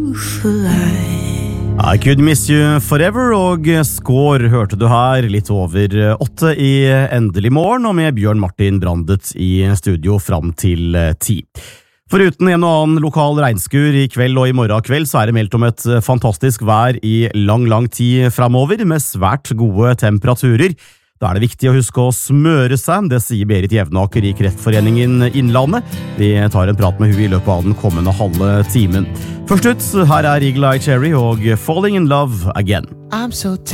I Could Miss You Forever og Score hørte du her, litt over 8 i Endelig morgen, og med Bjørn Martin Brandet i studio fram til 10. Foruten en og annen lokal regnskur i kveld og i morgen kveld, så det meldt om et fantastisk vær i lang tid fremover, med svært gode temperaturer. Da det viktig å huske å smøre seg, det sier Berit Jevnaker i Kreftforeningen Innlandet. Vi tar en prat med hun i løpet av den kommende halve timen. Først ut, her Eagle Eye Cherry og Falling in Love Again.